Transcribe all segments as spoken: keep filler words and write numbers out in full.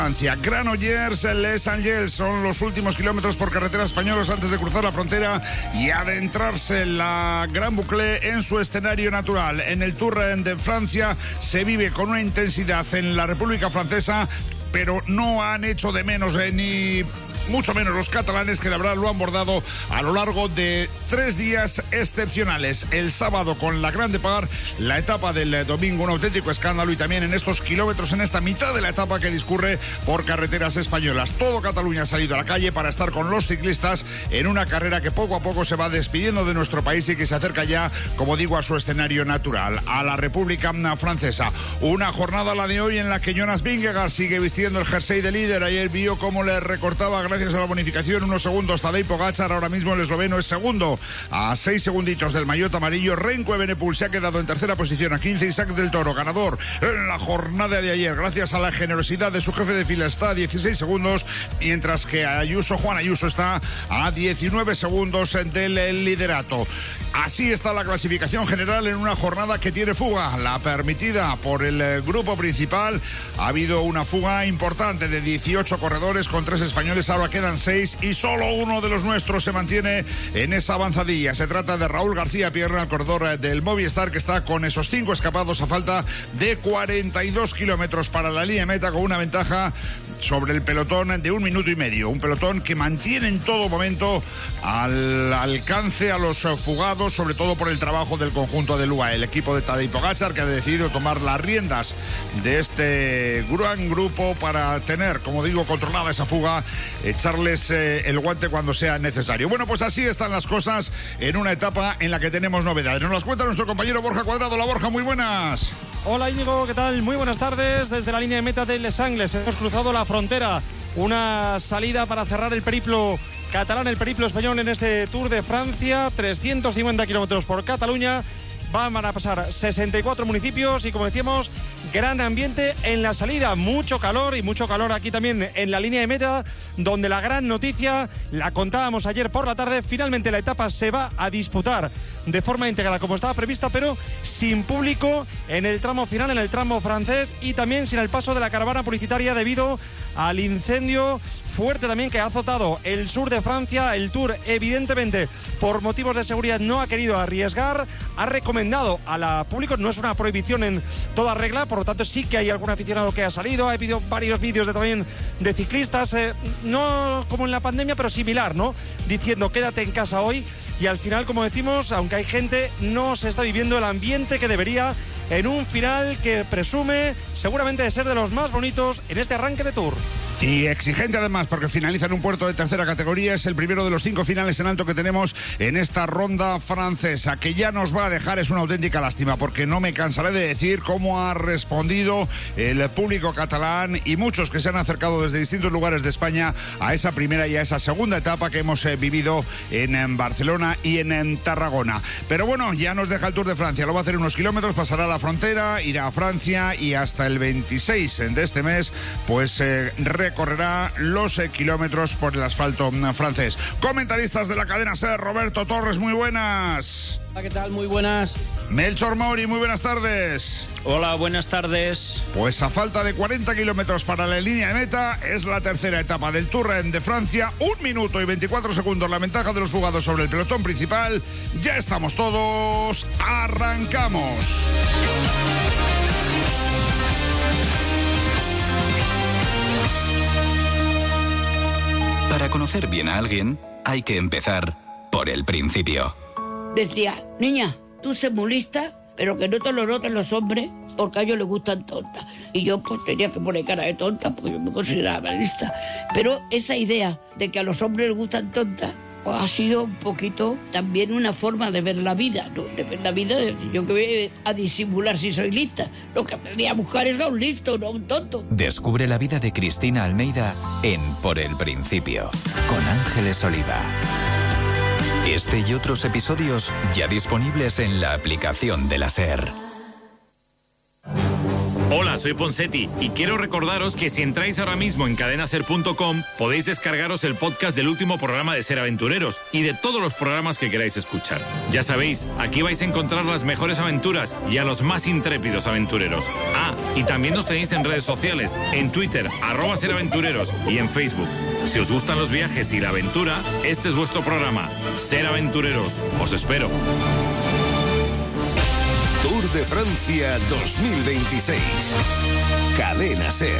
Granollers, Les Angels son los últimos kilómetros por carretera españolos antes de cruzar la frontera y adentrarse en la Gran Boucle en su escenario natural. En el Tour de Francia se vive con una intensidad en la República Francesa, pero no han hecho de menos eh, ni mucho menos los catalanes, que la verdad lo han bordado a lo largo de tres días excepcionales. El sábado con la Grand Depart, la etapa del domingo un auténtico escándalo, y también en estos kilómetros, en esta mitad de la etapa que discurre por carreteras españolas. Todo Cataluña ha salido a la calle para estar con los ciclistas en una carrera que poco a poco se va despidiendo de nuestro país y que se acerca ya, como digo, a su escenario natural, a la República Francesa. Una jornada, la de hoy, en la que Jonas Vingegaard sigue vistiendo el jersey de líder. Ayer vio cómo le recortaba, gracias a la bonificación, unos segundos Tadej Pogačar. Ahora mismo el esloveno es segundo a seis segunditos del maillot amarillo. Remco Evenepoel se ha quedado en tercera posición a quince. Isaac del Toro, ganador en la jornada de ayer, gracias a la generosidad de su jefe de fila, está a dieciséis segundos, mientras que Ayuso, Juan Ayuso, está a diecinueve segundos del liderato. Así está la clasificación general en una jornada que tiene fuga, la permitida por el grupo principal. Ha habido una fuga importante de dieciocho corredores con tres españoles. Ahora quedan seis y solo uno de los nuestros se mantiene en esa avanzadilla. Se trata de Raúl García Pierna, el corredor del Movistar, que está con esos cinco escapados a falta de cuarenta y dos kilómetros para la línea de meta, con una ventaja sobre el pelotón de un minuto y medio. Un pelotón que mantiene en todo momento al alcance a los fugados, sobre todo por el trabajo del conjunto del U A E, el equipo de Tadej Pogačar, que ha decidido tomar las riendas de este gran grupo para tener, como digo, controlada esa fuga, echarles eh, el guante cuando sea necesario. Bueno, pues así están las cosas en una etapa en la que tenemos novedades. Nos las cuenta nuestro compañero Borja Cuadrado. La Borja, muy buenas. Hola Íñigo, ¿qué tal? Muy buenas tardes. Desde la línea de meta de Les Angles hemos cruzado la frontera. Una salida para cerrar el periplo catalán, el periplo español en este Tour de Francia. trescientos cincuenta kilómetros por Cataluña. Van a pasar sesenta y cuatro municipios y, como decíamos, gran ambiente en la salida. Mucho calor, y mucho calor aquí también en la línea de meta, donde la gran noticia, la contábamos ayer por la tarde, finalmente la etapa se va a disputar de forma íntegra como estaba prevista, pero sin público en el tramo final, en el tramo francés, y también sin el paso de la caravana publicitaria debido al incendio fuerte también que ha azotado el sur de Francia. El Tour, evidentemente, por motivos de seguridad no ha querido arriesgar, ha recomendado a la público, no es una prohibición en toda regla, por lo tanto sí que hay algún aficionado que ha salido. Ha habido varios vídeos de, también de ciclistas, eh, no como en la pandemia, pero similar, ¿no? Diciendo quédate en casa hoy, y al final, como decimos, aunque hay gente, no se está viviendo el ambiente que debería en un final que presume seguramente de ser de los más bonitos en este arranque de Tour. Y exigente además, porque finaliza en un puerto de tercera categoría. Es el primero de los cinco finales en alto que tenemos en esta ronda francesa, que ya nos va a dejar. Es una auténtica lástima, porque no me cansaré de decir cómo ha respondido el público catalán y muchos que se han acercado desde distintos lugares de España a esa primera y a esa segunda etapa que hemos eh, vivido en, en Barcelona y en, en Tarragona. Pero bueno, ya nos deja el Tour de Francia. Lo va a hacer unos kilómetros, pasará la frontera, irá a Francia, y hasta el veintiséis de este mes pues eh, recorrerá los eh, kilómetros por el asfalto mm, francés. Comentaristas de la cadena SER, Roberto Torres, muy buenas. Hola, ¿qué tal? Muy buenas. Melchor Mauri, muy buenas tardes. Hola, buenas tardes. Pues a falta de cuarenta kilómetros para la línea de meta, es la tercera etapa del Tour de Francia. Un minuto y veinticuatro segundos la ventaja de los fugados sobre el pelotón principal. Ya estamos todos. Arrancamos. Para conocer bien a alguien, hay que empezar por el principio. Decía, niña, tú sé muy lista, pero que no te lo noten los hombres, porque a ellos les gustan tontas. Y yo pues tenía que poner cara de tonta, porque yo me consideraba lista. Pero esa idea de que a los hombres les gustan tontas, pues ha sido un poquito también una forma de ver la vida, ¿no? De ver la vida, de decir, yo que voy a disimular si soy lista. Lo que me voy a buscar es a un listo, no a un tonto. Descubre la vida de Cristina Almeida en Por el Principio, con Ángeles Oliva. Este y otros episodios ya disponibles en la aplicación de la SER. Hola. Hola, soy Ponsetti y quiero recordaros que si entráis ahora mismo en cadena ser punto com podéis descargaros el podcast del último programa de Ser Aventureros y de todos los programas que queráis escuchar. Ya sabéis, aquí vais a encontrar las mejores aventuras y a los más intrépidos aventureros. Ah, y también nos tenéis en redes sociales, en Twitter, arroba Ser Aventureros y en Facebook. Si os gustan los viajes y la aventura, este es vuestro programa, Ser Aventureros. Os espero. Tour de Francia dos mil veintiséis. Cadena Ser.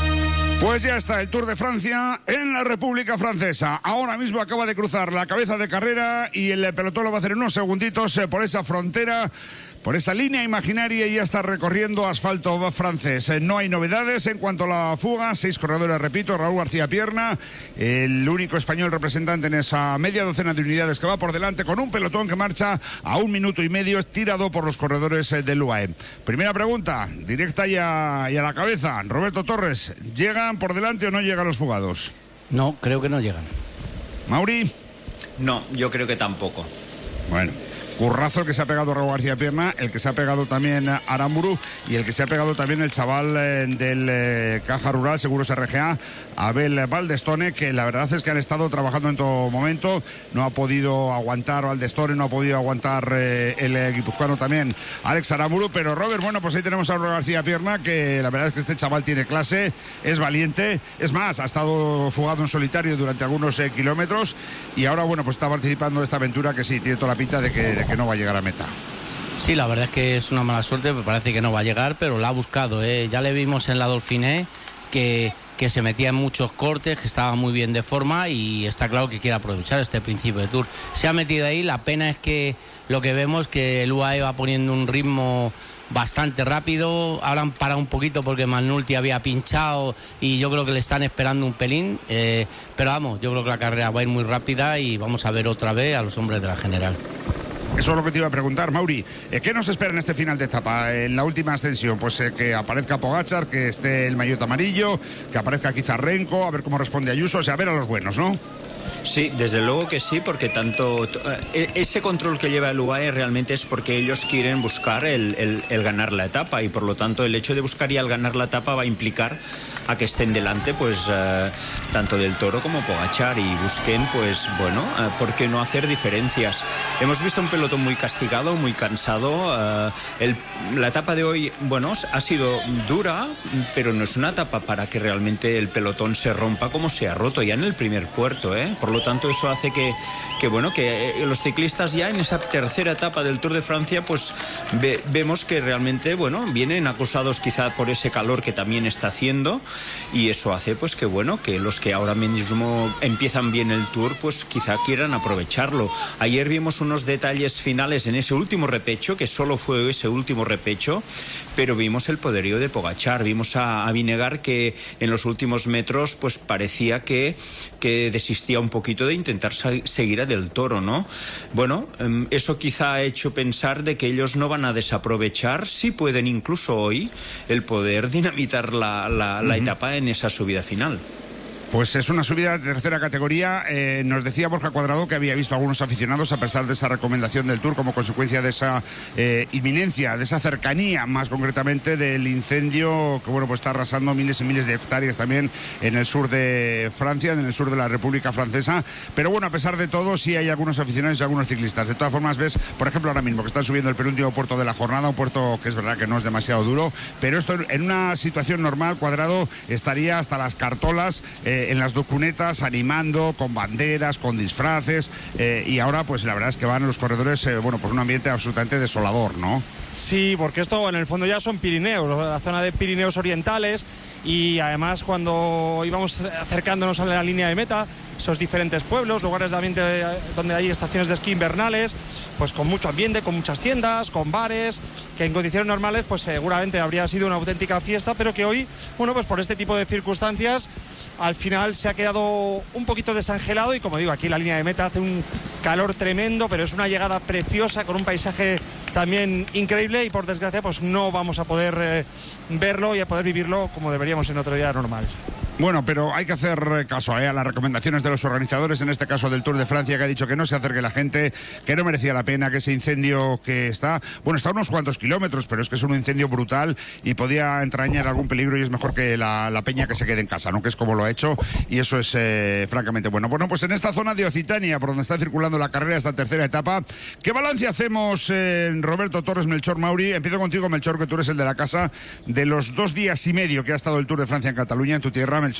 Pues ya está el Tour de Francia en la República Francesa. Ahora mismo acaba de cruzar la cabeza de carrera y el pelotón lo va a hacer en unos segunditos por esa frontera, por esa línea imaginaria, y ya está recorriendo asfalto francés. No hay novedades en cuanto a la fuga. Seis corredores, repito: Raúl García Pierna, el único español representante en esa media docena de unidades que va por delante, con un pelotón que marcha a un minuto y medio, tirado por los corredores del U A E. Primera pregunta, directa y a, y a la cabeza. Roberto Torres, ¿llegan por delante o no llegan los fugados? No, creo que no llegan. Mauri. No, yo creo que tampoco. Bueno, currazo el que se ha pegado Raúl García Pierna, el que se ha pegado también Aramburu y el que se ha pegado también el chaval eh, del eh, Caja Rural Seguros R G A, Abel Baldestone, que la verdad es que han estado trabajando en todo momento. No ha podido aguantar Baldestone, no ha podido aguantar eh, el eh, guipuzcoano también Alex Aramburu, pero Robert, bueno, pues ahí tenemos a Raúl García Pierna, que la verdad es que este chaval tiene clase, es valiente, es más, ha estado fugado en solitario durante algunos eh, kilómetros y ahora, bueno, pues está participando de esta aventura que sí, tiene toda la pinta de que, de que no va a llegar a meta. Sí, la verdad es que es una mala suerte, me parece que no va a llegar, pero la ha buscado, ¿eh? Ya le vimos en la Dauphiné que, que se metía en muchos cortes, que estaba muy bien de forma y está claro que quiere aprovechar este principio de Tour. Se ha metido ahí, la pena es que lo que vemos es que el U A E va poniendo un ritmo bastante rápido. Ahora han parado un poquito porque McNulty había pinchado y yo creo que le están esperando un pelín, eh, pero vamos, yo creo que la carrera va a ir muy rápida y vamos a ver otra vez a los hombres de la general. Eso es lo que te iba a preguntar, Mauri. Eh, ¿Qué nos espera en este final de etapa, en la última ascensión? Pues eh, que aparezca Pogačar, que esté el maillot amarillo, que aparezca quizá Renko, a ver cómo responde Ayuso, o sea, a ver a los buenos, ¿no? Sí, desde luego que sí, porque tanto eh, ese control que lleva el U A E realmente es porque ellos quieren buscar el, el, el ganar la etapa, y por lo tanto el hecho de buscar ya el ganar la etapa va a implicar a que estén delante pues eh, tanto del Toro como Pogačar, y busquen pues bueno, eh, ¿por qué no hacer diferencias? Hemos visto un pelotón muy castigado, muy cansado. eh, el, la etapa de hoy, bueno, ha sido dura, pero no es una etapa para que realmente el pelotón se rompa como se ha roto ya en el primer puerto, ¿eh? Por lo tanto, eso hace que, que bueno, que los ciclistas ya en esa tercera etapa del Tour de Francia, pues ve, vemos que realmente, bueno, vienen acusados quizá por ese calor que también está haciendo, y eso hace pues que, bueno, que los que ahora mismo empiezan bien el Tour, pues quizá quieran aprovecharlo. Ayer vimos unos detalles finales en ese último repecho, que solo fue ese último repecho, pero vimos el poderío de Pogačar, vimos a, a Vinegar que en los últimos metros pues parecía que, que desistía un poquito de intentar seguir a Del Toro, ¿no? Bueno, eso quizá ha hecho pensar de que ellos no van a desaprovechar, si pueden incluso hoy, el poder dinamitar la, la, la uh-huh. etapa en esa subida final. Pues es una subida de tercera categoría. Eh, nos decía Borja Cuadrado que había visto a algunos aficionados, a pesar de esa recomendación del Tour, como consecuencia de esa eh, inminencia, de esa cercanía, más concretamente del incendio que, bueno, pues está arrasando miles y miles de hectáreas también en el sur de Francia, en el sur de la República Francesa. Pero bueno, a pesar de todo, sí hay algunos aficionados y algunos ciclistas. De todas formas, ves, por ejemplo, ahora mismo que están subiendo el penúltimo puerto de la jornada, un puerto que es verdad que no es demasiado duro, pero esto en una situación normal, Cuadrado estaría hasta las cartolas, eh, en las docunetas, animando con banderas, con disfraces, eh, y ahora pues la verdad es que van los corredores, eh, bueno, pues un ambiente absolutamente desolador, ¿no? Sí, porque esto en el fondo ya son Pirineos, la zona de Pirineos orientales, y además cuando íbamos acercándonos a la línea de meta, esos diferentes pueblos, lugares de ambiente donde hay estaciones de esquí invernales, pues con mucho ambiente, con muchas tiendas, con bares, que en condiciones normales pues seguramente habría sido una auténtica fiesta, pero que hoy, bueno, pues por este tipo de circunstancias al final se ha quedado un poquito desangelado. Y como digo, aquí la línea de meta hace un calor tremendo, pero es una llegada preciosa con un paisaje también increíble, y por desgracia pues no vamos a poder eh, verlo y a poder vivirlo como deberíamos en otro día normal. Bueno, pero hay que hacer caso ¿eh? a las recomendaciones de los organizadores, en este caso del Tour de Francia, que ha dicho que no se acerque la gente, que no merecía la pena, que ese incendio que está, bueno, está a unos cuantos kilómetros, pero es que es un incendio brutal y podía entrañar algún peligro, y es mejor que la, la peña que se quede en casa, ¿no? Que es como lo ha hecho, y eso es eh, francamente bueno. Bueno, pues en esta zona de Occitania, por donde está circulando la carrera, esta tercera etapa, ¿qué balance hacemos, eh, Roberto Torres, Melchor Mauri? Empiezo contigo, Melchor, que tú eres el de la casa, de los dos días y medio que ha estado el Tour de Francia en Cataluña, en tu tierra, Melchor.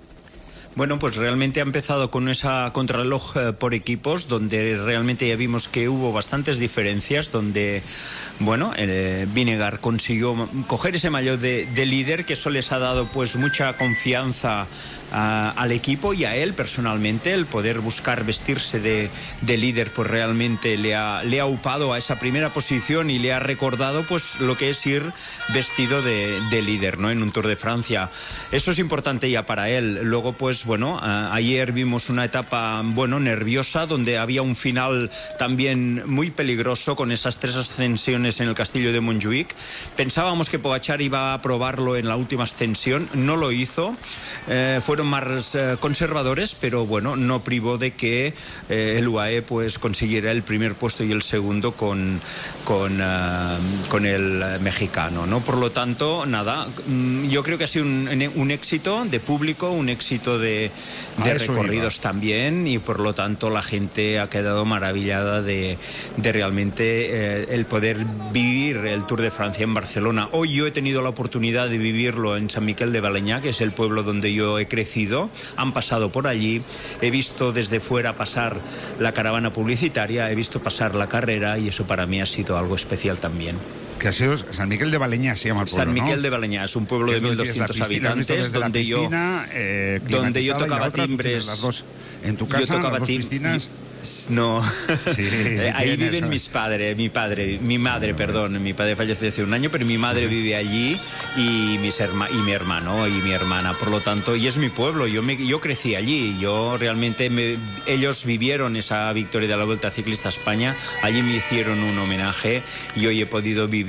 Bueno, pues realmente ha empezado con esa contrarreloj eh, por equipos, donde realmente ya vimos que hubo bastantes diferencias, donde, bueno, eh, Vinegar consiguió coger ese maillot de, de líder, que eso les ha dado pues mucha confianza a, al equipo y a él personalmente. El poder buscar vestirse de, de líder pues realmente le ha, le ha upado a esa primera posición y le ha recordado pues lo que es ir vestido de, de líder, ¿no? En un Tour de Francia. Eso es importante ya para él. Luego pues bueno, uh, ayer vimos una etapa, bueno, nerviosa, donde había un final también muy peligroso con esas tres ascensiones en el Castillo de Montjuïc. Pensábamos que Pogačar iba a probarlo en la última ascensión, no lo hizo. Eh, fueron más eh, conservadores, pero bueno, no privó de que eh, el U A E pues consiguiera el primer puesto y el segundo con, con, uh, con el mexicano, ¿no? Por lo tanto, nada, yo creo que ha sido un, un éxito de público, un éxito de de, de recorridos iba. también, y por lo tanto la gente ha quedado maravillada de, de realmente eh, el poder vivir el Tour de Francia en Barcelona. Hoy yo he tenido la oportunidad de vivirlo en Sant Miquel de Balenyà, que es el pueblo donde yo he crecido. Han pasado por allí, he visto desde fuera pasar la caravana publicitaria, he visto pasar la carrera, y eso para mí ha sido algo especial también. Que ha sido Sant Miquel de Balenyà, se llama el pueblo, Sant Miquel ¿no? de Balenyà es un pueblo de mil doscientos habitantes, donde piscina, yo eh, donde yo tocaba timbres. Las dos. En tu casa, yo tocaba las dos piscinas. No, sí, sí, ahí tienes, viven ¿no? mis padres, mi padre, mi madre, perdón, mi padre falleció hace un año, pero mi madre vive allí, y mis herma, y mi hermano y mi hermana, por lo tanto, y es mi pueblo. Yo me, yo crecí allí, yo realmente me, ellos vivieron esa victoria de la Vuelta Ciclista a España, allí me hicieron un homenaje y hoy he podido vivir